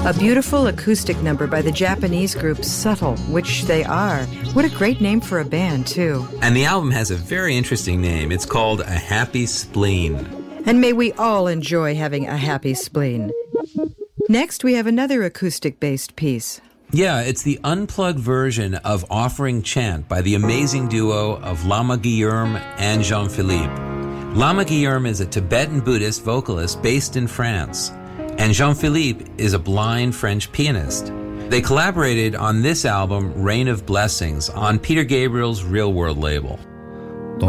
A beautiful acoustic number by the Japanese group Subtle, which they are. What a great name for a band, too. And the album has a very interesting name. It's called A Happy Spleen. And may we all enjoy having a happy spleen. Next, we have another acoustic-based piece. Yeah, it's the unplugged version of Offering Chant by the amazing duo of Lama Guillaume and Jean-Philippe. Lama Guillaume is a Tibetan Buddhist vocalist based in France, and Jean-Philippe is a blind French pianist. They collaborated on this album, Rain of Blessings, on Peter Gabriel's Real World label.